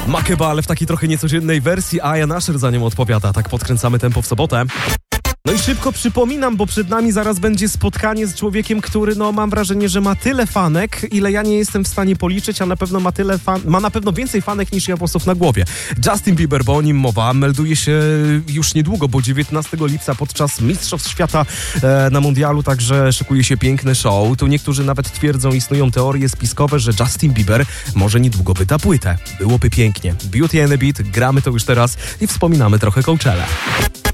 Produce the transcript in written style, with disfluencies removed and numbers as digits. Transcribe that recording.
Makeba, ale w takiej trochę niecodziennej wersji, a Ian Usher za nią odpowiada. Tak podkręcamy tempo w sobotę. No i szybko przypominam, bo przed nami zaraz będzie spotkanie z człowiekiem, który, mam wrażenie, że ma tyle fanek, ile ja nie jestem w stanie policzyć, a na pewno ma na pewno więcej fanek niż ja włosów na głowie. Justin Bieber, bo o nim mowa, melduje się już niedługo, bo 19 lipca podczas Mistrzostw Świata na Mundialu, także szykuje się piękny show. Tu niektórzy nawet twierdzą, istnieją teorie spiskowe, że Justin Bieber może niedługo wyda płytę. Byłoby pięknie. Beauty and the Beat, gramy to już teraz i wspominamy trochę Coachella.